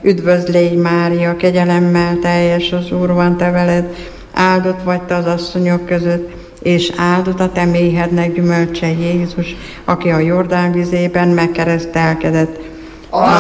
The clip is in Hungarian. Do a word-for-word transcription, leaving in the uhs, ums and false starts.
Üdvözl légy Mária, kegyelemmel teljes, az Úr van te veled, áldott vagy te az asszonyok között, és áldott a te méhednek gyümölcse Jézus, aki a Jordán vizében megkeresztelkedett.